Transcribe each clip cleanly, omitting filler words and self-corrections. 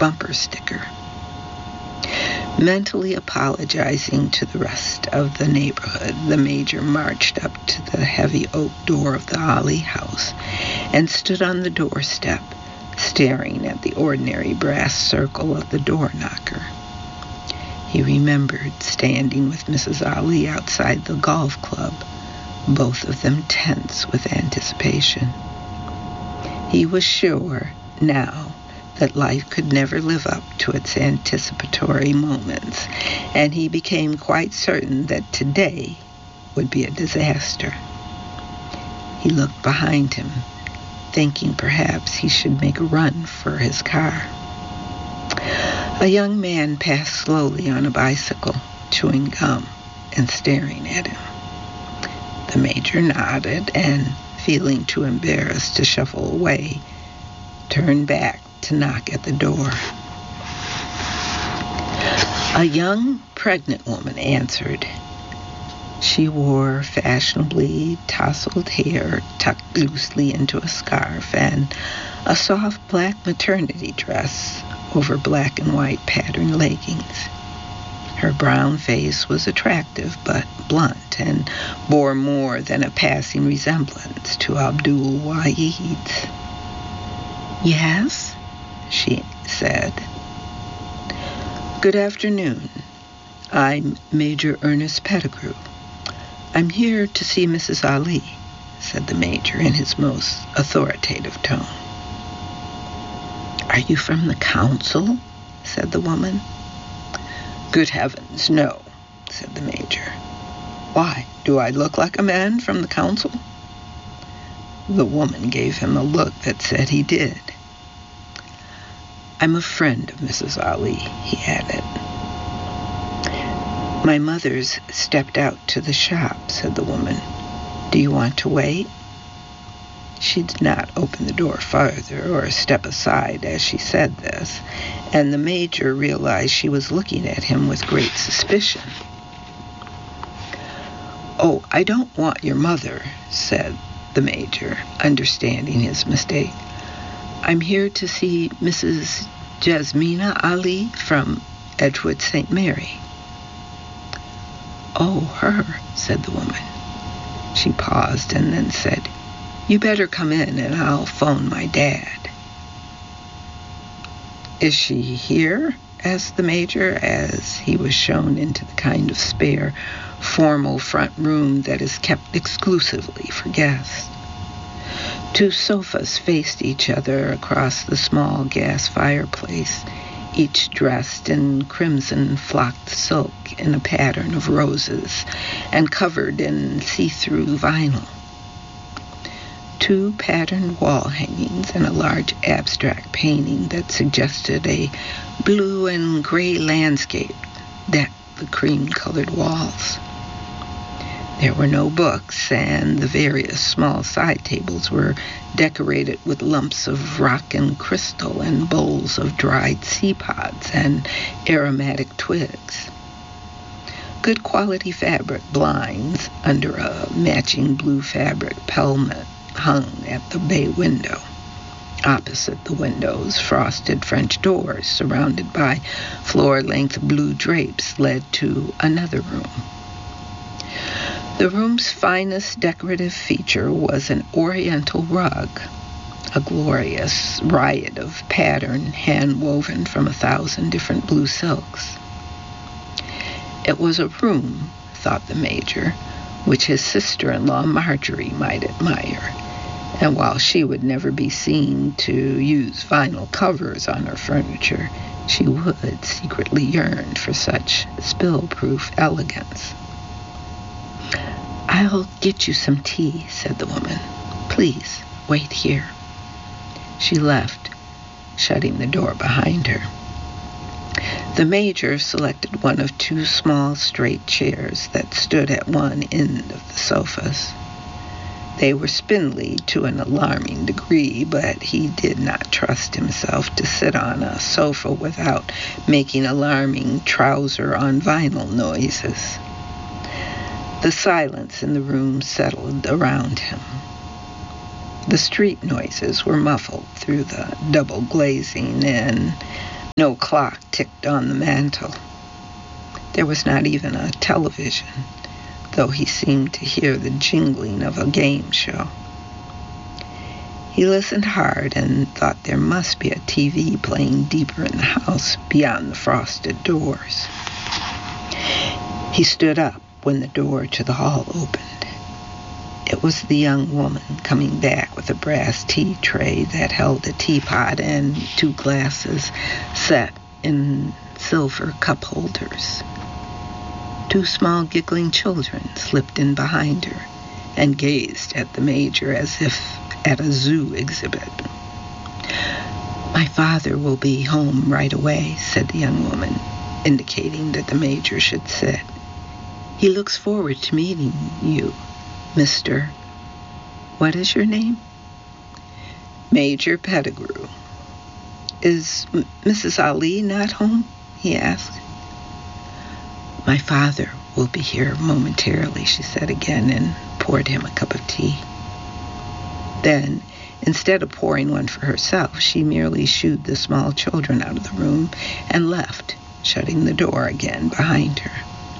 bumper sticker. Mentally apologizing to the rest of the neighborhood, the Major marched up to the heavy oak door of the Ali house and stood on the doorstep, staring at the ordinary brass circle of the door knocker. He remembered standing with Mrs. Ali outside the golf club, both of them tense with anticipation. He was sure now that life could never live up to its anticipatory moments, and he became quite certain that today would be a disaster. He looked behind him, thinking perhaps he should make a run for his car. A young man passed slowly on a bicycle, chewing gum and staring at him. The Major nodded and, feeling too embarrassed to shuffle away, turned back to knock at the door. A young pregnant woman answered. She wore fashionably tousled hair tucked loosely into a scarf and a soft black maternity dress over black and white patterned leggings. Her brown face was attractive but blunt and bore more than a passing resemblance to Abdul Wahid's. "Yes?" she said. "Good afternoon. I'm Major Ernest Pettigrew. I'm here to see Mrs. Ali," said the Major in his most authoritative tone. "Are you from the council?" said the woman. "Good heavens, no," said the Major. "Why, do I look like a man from the council?" The woman gave him a look that said he did. "I'm a friend of Mrs. Ali," he added. "My mother's stepped out to the shop," said the woman. "Do you want to wait?" She did not open the door farther or step aside as she said this, and the Major realized she was looking at him with great suspicion. "Oh, I don't want your mother," said the Major, understanding his mistake. "I'm here to see Mrs. Jasmina Ali from Edgewood St. Mary." "Oh, her," said the woman. She paused and then said, "You better come in and I'll phone my dad." "Is she here?" asked the Major as he was shown into the kind of spare, formal front room that is kept exclusively for guests. Two sofas faced each other across the small gas fireplace, each dressed in crimson flocked silk in a pattern of roses and covered in see-through vinyl. Two patterned wall hangings and a large abstract painting that suggested a blue and gray landscape decked the cream-colored walls. There were no books, and the various small side tables were decorated with lumps of rock and crystal and bowls of dried sea pods and aromatic twigs. Good quality fabric blinds under a matching blue fabric pelmet hung at the bay window. Opposite the windows, frosted French doors surrounded by floor-length blue drapes led to another room. The room's finest decorative feature was an oriental rug, a glorious riot of pattern hand-woven from 1,000 different blue silks. It was a room, thought the Major, which his sister-in-law Marjorie might admire, and while she would never be seen to use vinyl covers on her furniture, she would secretly yearn for such spill-proof elegance. "I'll get you some tea," said the woman. "Please, wait here." She left, shutting the door behind her. The Major selected one of two small straight chairs that stood at one end of the sofas. They were spindly to an alarming degree, but he did not trust himself to sit on a sofa without making alarming trouser-on-vinyl noises. The silence in the room settled around him. The street noises were muffled through the double glazing, and No clock ticked on the mantel. There was not even a television, though he seemed to hear the jingling of a game show. He listened hard and thought there must be a TV playing deeper in the house beyond the frosted doors. He stood up when the door to the hall opened. It was the young woman coming back with a brass tea tray that held a teapot and 2 glasses set in silver cup holders. 2 small giggling children slipped in behind her and gazed at the Major as if at a zoo exhibit. "My father will be home right away," said the young woman, indicating that the Major should sit. "He looks forward to meeting you, Mr. What is your name?" "Major Pettigrew." "Is Mrs. Ali not home?" he asked. "My father will be here momentarily," she said again, and poured him a cup of tea. Then, instead of pouring one for herself, she merely shooed the small children out of the room and left, shutting the door again behind her.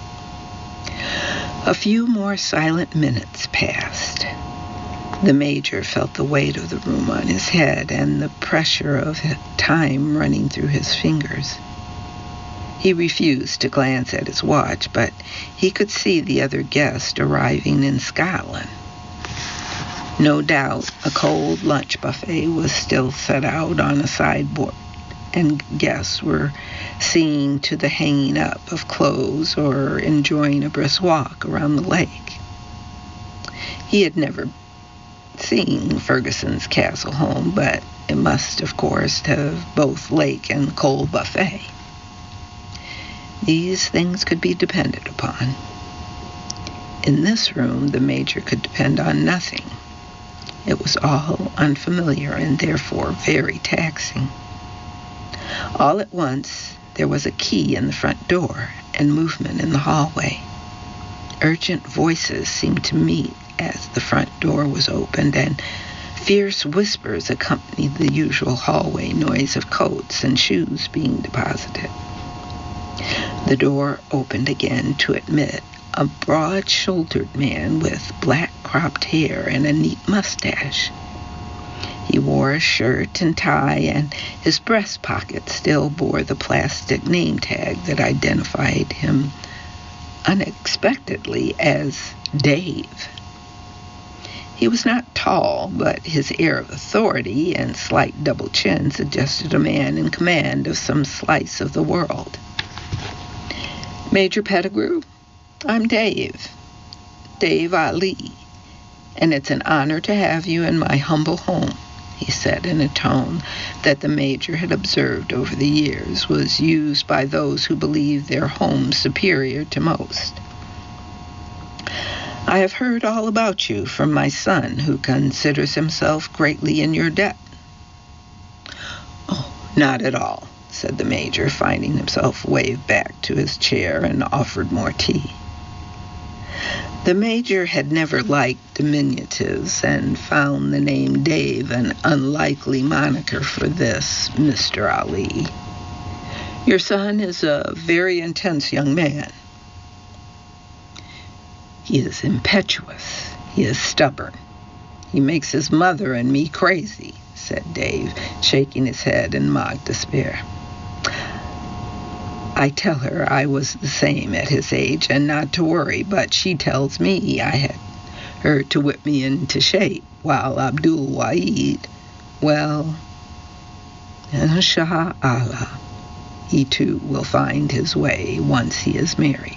A few more silent minutes passed. The Major felt the weight of the room on his head and the pressure of time running through his fingers. He refused to glance at his watch, but he could see the other guest arriving in Scotland. No doubt a cold lunch buffet was still set out on a sideboard, and guests were seeing to the hanging up of clothes or enjoying a brisk walk around the lake. He had never seen Ferguson's castle home, but it must, of course, have both lake and coal buffet. These things could be depended upon. In this room, the Major could depend on nothing. It was all unfamiliar and therefore very taxing. All at once, there was a key in the front door and movement in the hallway. Urgent voices seemed to meet as the front door was opened, and fierce whispers accompanied the usual hallway noise of coats and shoes being deposited. The door opened again to admit a broad-shouldered man with black cropped hair and a neat mustache. He wore a shirt and tie, and his breast pocket still bore the plastic name tag that identified him unexpectedly as Dave. He was not tall, but his air of authority and slight double chin suggested a man in command of some slice of the world. "Major Pettigrew, I'm Dave Ali, and it's an honor to have you in my humble home," he said in a tone that the Major had observed over the years was used by those who believed their home superior to most. "I have heard all about you from my son, who considers himself greatly in your debt." "Oh, not at all," said the Major, finding himself waved back to his chair and offered more tea. The Major had never liked diminutives and found the name Dave an unlikely moniker for this Mr. Ali. "Your son is a very intense young man." "He is impetuous. He is stubborn. He makes his mother and me crazy," said Dave, shaking his head in mock despair. "I tell her I was the same at his age and not to worry, but she tells me I had her to whip me into shape, while Abdul Wahid, well, Inshallah, he too will find his way once he is married."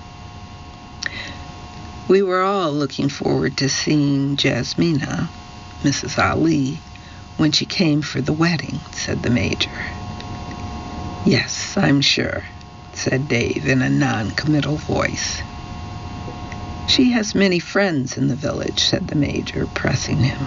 "We were all looking forward to seeing Jasmina, Mrs. Ali, when she came for the wedding," said the Major. "Yes, I'm sure," said Dave in a non-committal voice. "She has many friends in the village," said the Major, pressing him.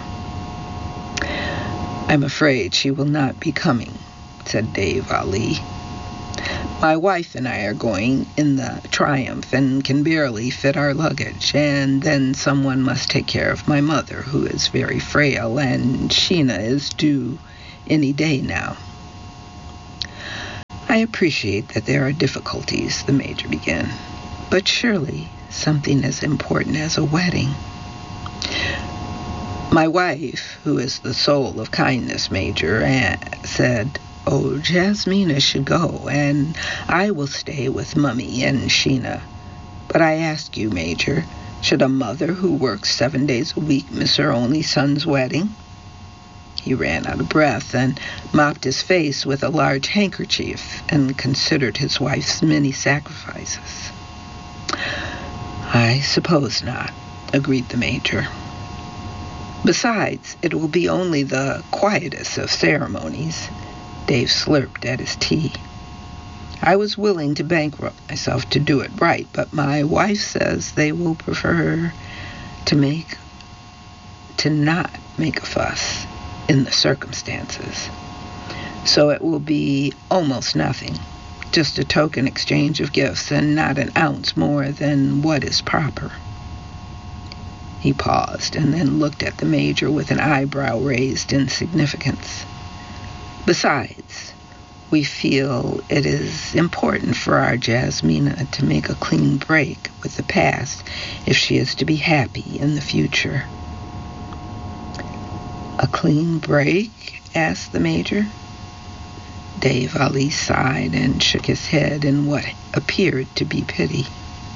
"I'm afraid she will not be coming," said Dave Ali. "My wife and I are going in the Triumph and can barely fit our luggage, and then someone must take care of my mother, who is very frail, and Sheena is due any day now." I appreciate that there are difficulties, the Major began, but surely something as important as a wedding. My wife, who is the soul of kindness, Major, said, "Oh, Jasmina should go, and I will stay with Mummy and Sheena. But I ask you, Major, should a mother who works 7 days a week miss her only son's wedding?" He ran out of breath and mopped his face with a large handkerchief and considered his wife's many sacrifices. "I suppose not," agreed the Major. "Besides, it will be only the quietest of ceremonies." Dave slurped at his tea. "I was willing to bankrupt myself to do it right, but my wife says they will prefer to not make a fuss in the circumstances. So it will be almost nothing, just a token exchange of gifts and not an ounce more than what is proper." He paused and then looked at the Major with an eyebrow raised in significance. "Besides, we feel it is important for our Jasmina to make a clean break with the past if she is to be happy in the future." "A clean break?" asked the Major. Dave Ali sighed and shook his head in what appeared to be pity.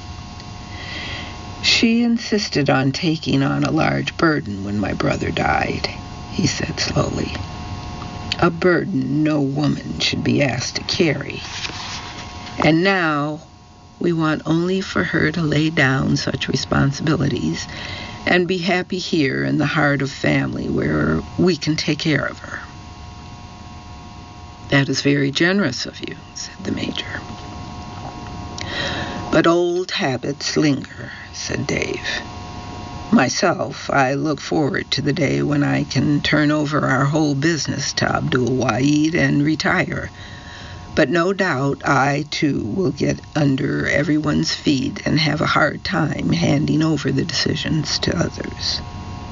"She insisted on taking on a large burden when my brother died," he said slowly. "A burden no woman should be asked to carry. And now we want only for her to lay down such responsibilities and be happy here in the heart of family where we can take care of her." "That is very generous of you," said the Major. "But old habits linger," said Dave. "Myself, I look forward to the day when I can turn over our whole business to Abdul Wahid and retire. But no doubt I, too, will get under everyone's feet and have a hard time handing over the decisions to others."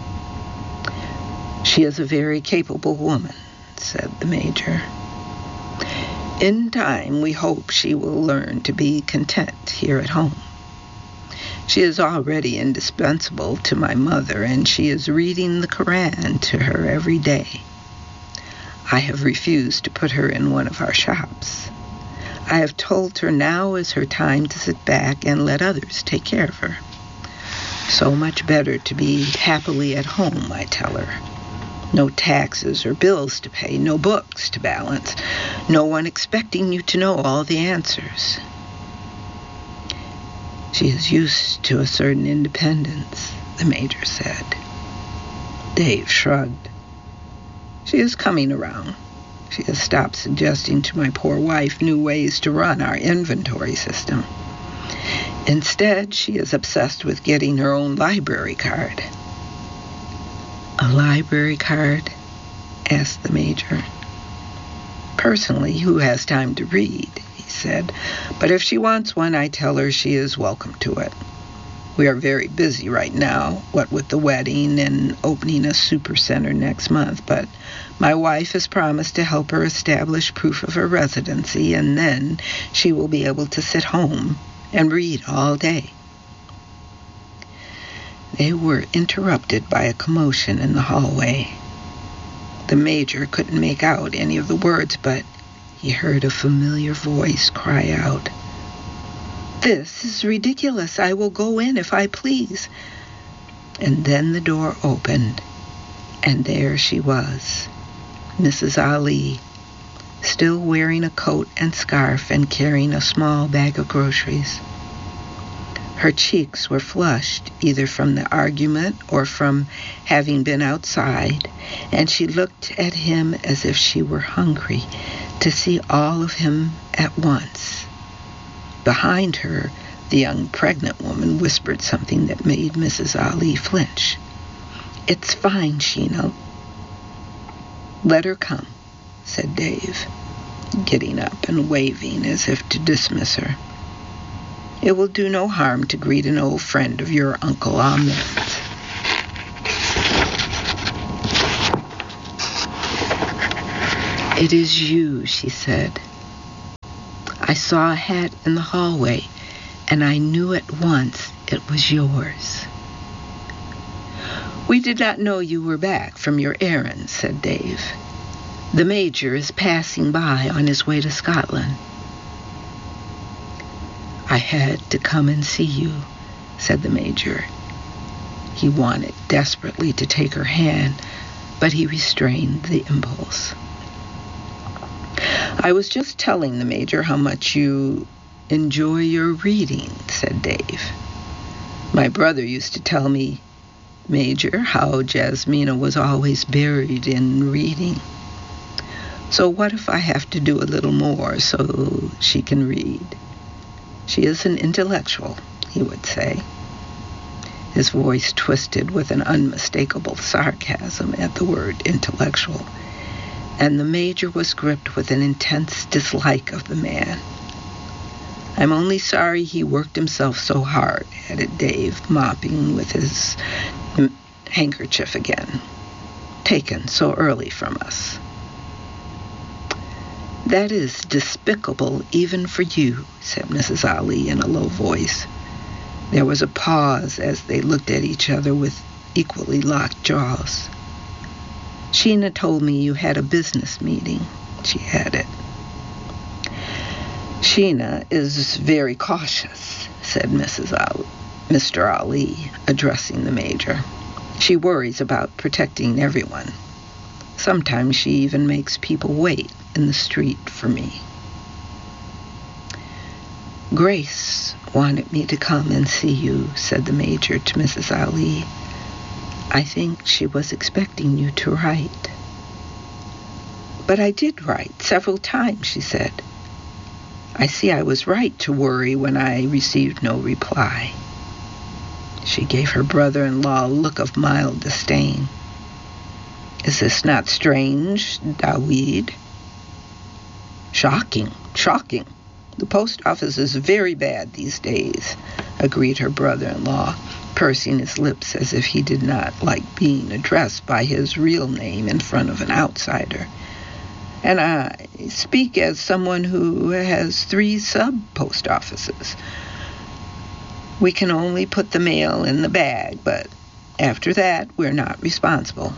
"She is a very capable woman," said the Major. "In time, we hope she will learn to be content here at home. She is already indispensable to my mother, and she is reading the Quran to her every day. I have refused to put her in one of our shops. I have told her now is her time to sit back and let others take care of her. So much better to be happily at home, I tell her. No taxes or bills to pay, no books to balance, no one expecting you to know all the answers. She is used to a certain independence," the Major said. Dave shrugged. "She is coming around. She has stopped suggesting to my poor wife new ways to run our inventory system. Instead, she is obsessed with getting her own library card." "A library card?" asked the Major. "Personally, who has time to read?" he said. "But if she wants one, I tell her she is welcome to it. We are very busy right now, what with the wedding and opening a super center next month, but my wife has promised to help her establish proof of her residency, and then she will be able to sit home and read all day." They were interrupted by a commotion in the hallway. The Major couldn't make out any of the words, but he heard a familiar voice cry out, "This is ridiculous. I will go in if I please." And then the door opened, and there she was, Mrs. Ali, still wearing a coat and scarf and carrying a small bag of groceries. Her cheeks were flushed, either from the argument or from having been outside, and she looked at him as if she were hungry to see all of him at once. Behind her, the young pregnant woman whispered something that made Mrs. Ali flinch. "It's fine, Sheena." "Let her come," said Dave, getting up and waving as if to dismiss her. "It will do no harm to greet an old friend of your Uncle Ahmed." "It is you," she said. I saw a hat in the hallway, and I knew at once it was yours." "We did not know you were back from your errand," said Dave. "The Major is passing by on his way to Scotland." "I had to come and see you," said the Major. He wanted desperately to take her hand, but he restrained the impulse. "I was just telling the Major how much you enjoy your reading," said Dave. "My brother used to tell me, Major, how Jasmina was always buried in reading. So what if I have to do a little more so she can read? She is an intellectual," he would say. His voice twisted with an unmistakable sarcasm at the word intellectual, and the Major was gripped with an intense dislike of the man. "I'm only sorry he worked himself so hard," added Dave, mopping with his handkerchief again. "Taken so early from us." "That is despicable even for you," said Mrs. Ali in a low voice. There was a pause as they looked at each other with equally locked jaws. "Sheena told me you had a business meeting," she added. "Sheena is very cautious," said Mr. Ali, addressing the Major. "She worries about protecting everyone. Sometimes she even makes people wait in the street for me." "Grace wanted me to come and see you," said the Major to Mrs. Ali. "I think she was expecting you to write." "But I did write several times," she said. "I see I was right to worry when I received no reply." She gave her brother-in-law a look of mild disdain. "Is this not strange, Daweed?" Shocking. The post office is very bad these days," agreed her brother-in-law, pursing his lips as if he did not like being addressed by his real name in front of an outsider. "And I speak as someone who has 3 sub-post offices. We can only put the mail in the bag, but after that, we're not responsible."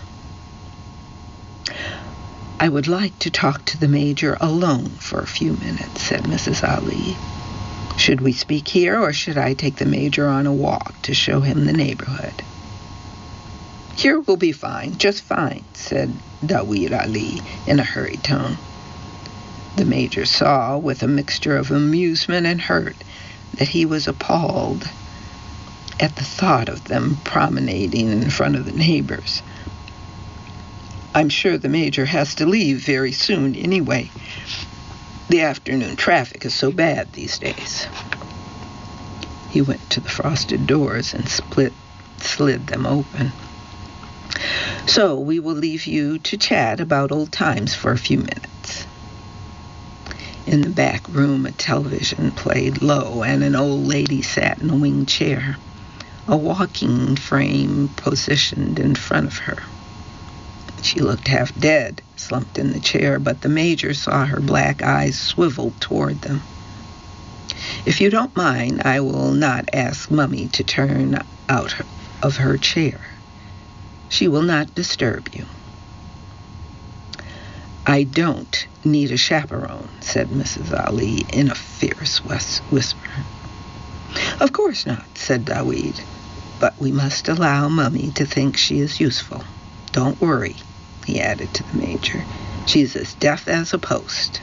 "I would like to talk to the Major alone for a few minutes," said Mrs. Ali. "Should we speak here, or should I take the Major on a walk to show him the neighborhood?" "Here will be fine, just fine," said Daweed Ali in a hurried tone. The Major saw, with a mixture of amusement and hurt, that he was appalled at the thought of them promenading in front of the neighbors. "I'm sure the Major has to leave very soon anyway. The afternoon traffic is so bad these days." He went to the frosted doors and slid them open. "So we will leave you to chat about old times for a few minutes." In the back room, a television played low, and an old lady sat in a wing chair, a walking frame positioned in front of her. She looked half dead, slumped in the chair, but the Major saw her black eyes swiveled toward them. "If you don't mind, I will not ask Mummy to turn out of her chair. She will not disturb you." "I don't need a chaperone," said Mrs. Ali in a fierce whisper. "Of course not," said Daweed. "But we must allow Mummy to think she is useful. Don't worry," he added to the Major. "She's as deaf as a post."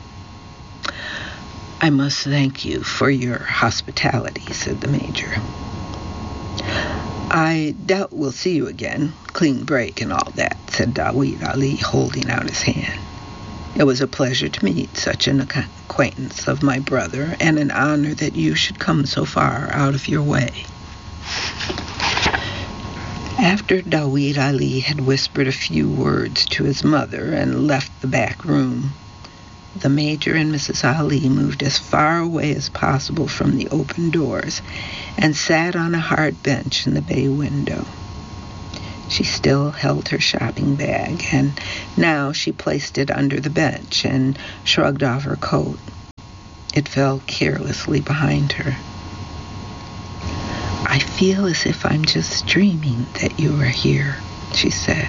"I must thank you for your hospitality," said the Major. "I doubt we'll see you again, clean break and all that," said Daweed Ali, holding out his hand. "It was a pleasure to meet such an acquaintance of my brother, and an honor that you should come so far out of your way." After Daweed Ali had whispered a few words to his mother and left the back room, the Major and Mrs. Ali moved as far away as possible from the open doors and sat on a hard bench in the bay window. She still held her shopping bag, and now she placed it under the bench and shrugged off her coat. It fell carelessly behind her. I feel as if I'm just dreaming that you are here, she said.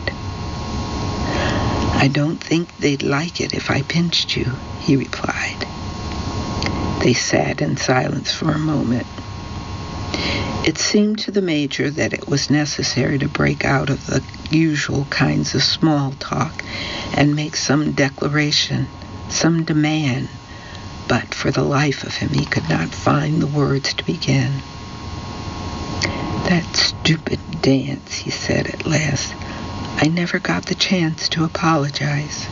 I don't think they'd like it if I pinched you, he replied. They sat in silence for a moment. It seemed to the Major that it was necessary to break out of the usual kinds of small talk and make some declaration, some demand, but for the life of him he could not find the words to begin. That stupid dance, he said at last. I never got the chance to apologize.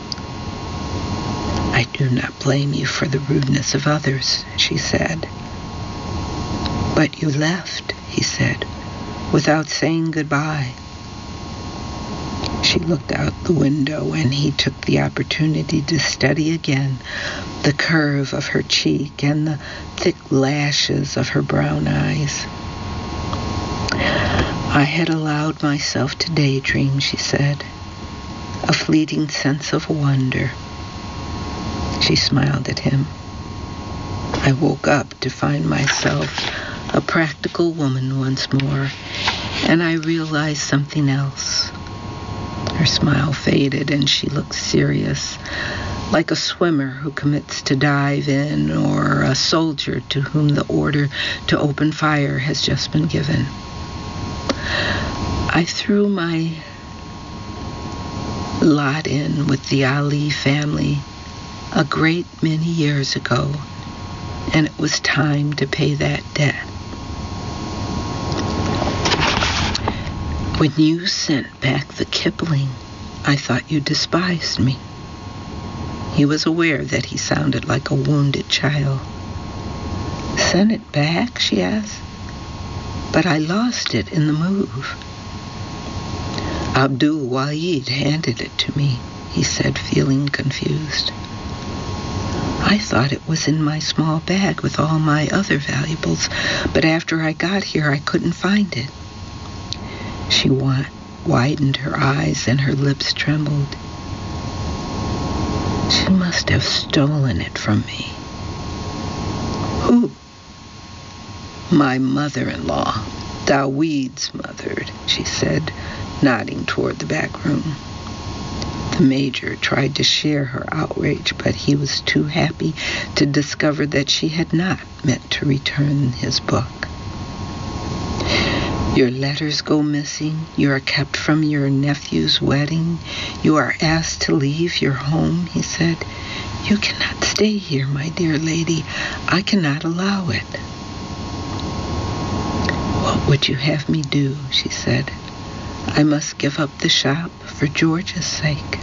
I do not blame you for the rudeness of others, she said. But you left, he said, without saying goodbye. She looked out the window, and he took the opportunity to study again the curve of her cheek and the thick lashes of her brown eyes. I had allowed myself to daydream, she said, a fleeting sense of wonder. She smiled at him. I woke up to find myself a practical woman once more, and I realized something else. Her smile faded, and she looked serious, like a swimmer who commits to dive in or a soldier to whom the order to open fire has just been given. I threw my lot in with the Ali family a great many years ago, and it was time to pay that debt. When you sent back the Kipling, I thought you despised me. He was aware that he sounded like a wounded child. Sent it back, she asked. But I lost it in the move. Abdul Wahid handed it to me, he said, feeling confused. I thought it was in my small bag with all my other valuables, but after I got here, I couldn't find it. She widened her eyes and her lips trembled. She must have stolen it from me. Who? My mother-in-law, Daweed's mother, she said, nodding toward the back room. The Major tried to share her outrage, but he was too happy to discover that she had not meant to return his book. Your letters go missing. You are kept from your nephew's wedding. You are asked to leave your home, he said. You cannot stay here, my dear lady. I cannot allow it. What would you have me do, she said. I must give up the shop for George's sake.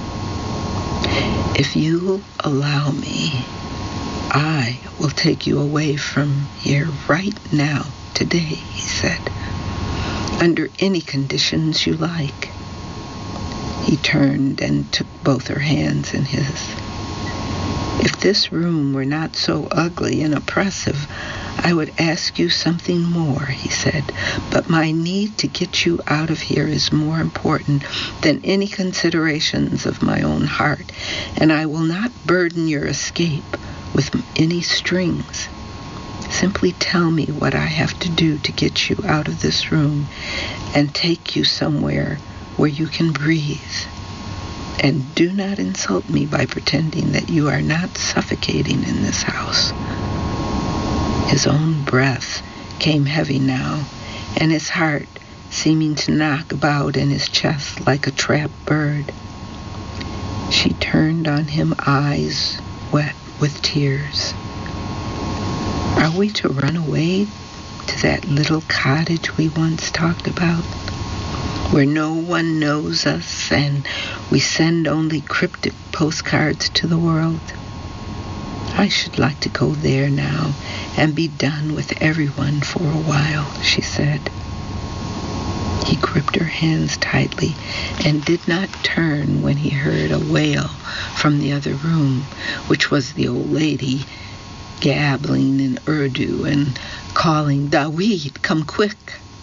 If you'll allow me, I will take you away from here right now, today, he said. Under any conditions you like. He turned and took both her hands in his. If this room were not so ugly and oppressive, I would ask you something more, he said, but my need to get you out of here is more important than any considerations of my own heart, and I will not burden your escape with any strings. Simply tell me what I have to do to get you out of this room and take you somewhere where you can breathe. And do not insult me by pretending that you are not suffocating in this house. His own breath came heavy now, and his heart seeming to knock about in his chest like a trapped bird. She turned on him, eyes wet with tears. Are we to run away to that little cottage we once talked about, where no one knows us and we send only cryptic postcards to the world? I should like to go there now and be done with everyone for a while, she said. He gripped her hands tightly and did not turn when he heard a wail from the other room, which was the old lady gabbling in Urdu and calling, Daweed, come quick.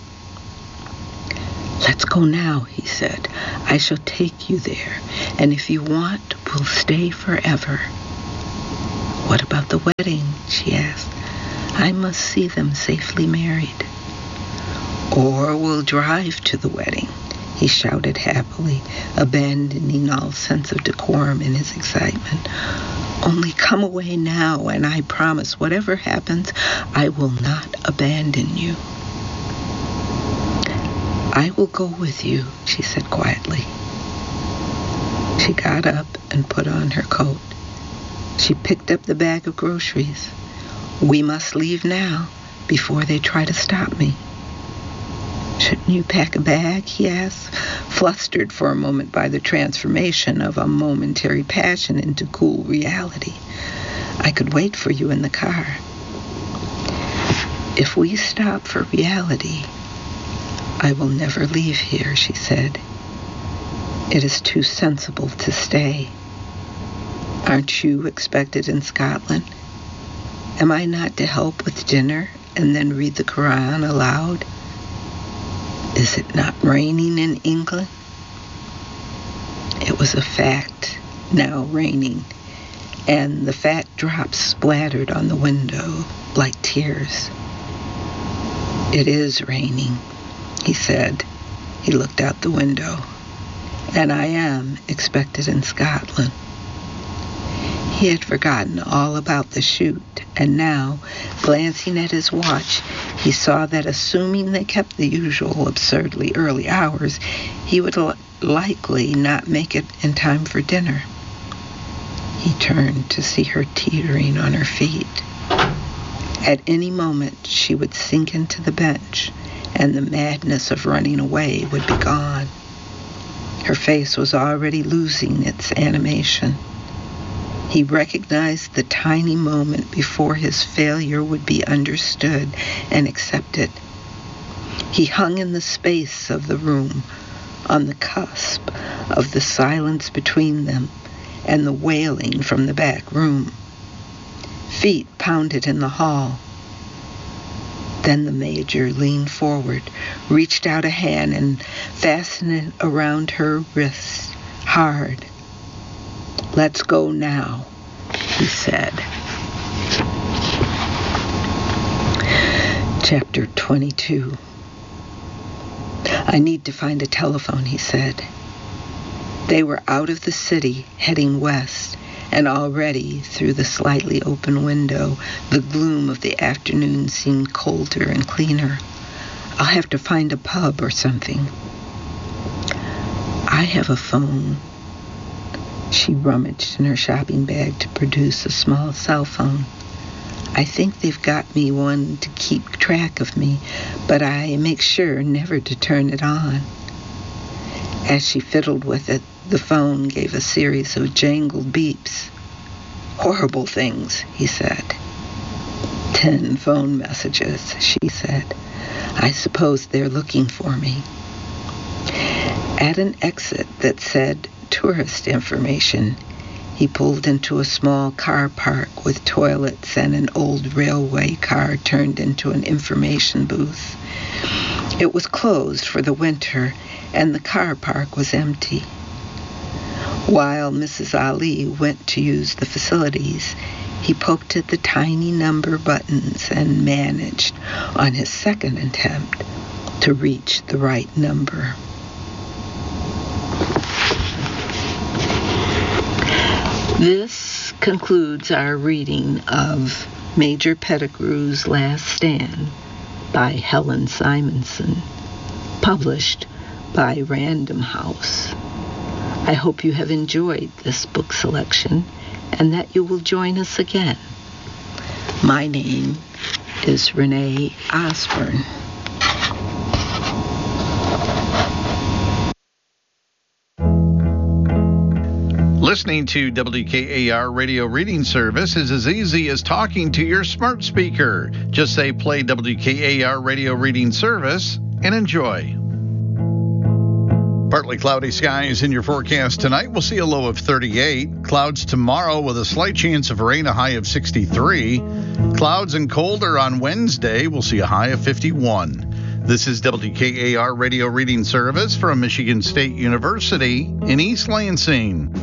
Let's go now, he said. I shall take you there, and if you want, we'll stay forever. What about the wedding? She asked. I must see them safely married. Or we'll drive to the wedding, he shouted happily, abandoning all sense of decorum in his excitement. Only come away now, and I promise, whatever happens, I will not abandon you. I will go with you, she said quietly. She got up and put on her coat. She picked up the bag of groceries. We must leave now, before they try to stop me. Shouldn't you pack a bag? He asked, flustered for a moment by the transformation of a momentary passion into cool reality. I could wait for you in the car. If we stop for reality, I will never leave here, she said. It is too sensible to stay. Aren't you expected in Scotland? Am I not to help with dinner and then read the Quran aloud? Is it not raining in England? It was a fact, now raining, and the fat drops splattered on the window like tears. It is raining, he said. He looked out the window. And I am expected in Scotland. He had forgotten all about the shoot, and now, glancing at his watch, he saw that assuming they kept the usual absurdly early hours, he would likely not make it in time for dinner. He turned to see her teetering on her feet. At any moment, she would sink into the bench, and the madness of running away would be gone. Her face was already losing its animation. He recognized the tiny moment before his failure would be understood and accepted. He hung in the space of the room, on the cusp of the silence between them and the wailing from the back room. Feet pounded in the hall. Then the Major leaned forward, reached out a hand and fastened it around her wrist, hard. Let's go now, he said. Chapter 22. I need to find a telephone, he said. They were out of the city, heading west, and already, through the slightly open window, the gloom of the afternoon seemed colder and cleaner. I'll have to find a pub or something. I have a phone. She rummaged in her shopping bag to produce a small cell phone. I think they've got me one to keep track of me, but I make sure never to turn it on. As she fiddled with it, the phone gave a series of jangled beeps. Horrible things, he said. 10 phone messages, she said. I suppose they're looking for me. At an exit that said tourist information, he pulled into a small car park with toilets and an old railway car turned into an information booth. It was closed for the winter, and the car park was empty. While Mrs. Ali went to use the facilities, he poked at the tiny number buttons and managed, on his second attempt, to reach the right number. This concludes our reading of Major Pettigrew's Last Stand by Helen Simonson, published by Random House. I hope you have enjoyed this book selection and that you will join us again. My name is Renee Osborne. Listening to WKAR Radio Reading Service is as easy as talking to your smart speaker. Just say play WKAR Radio Reading Service and enjoy. Partly cloudy skies in your forecast tonight. We'll see a low of 38. Clouds tomorrow with a slight chance of rain, a high of 63. Clouds and colder on Wednesday. We'll see a high of 51. This is WKAR Radio Reading Service from Michigan State University in East Lansing.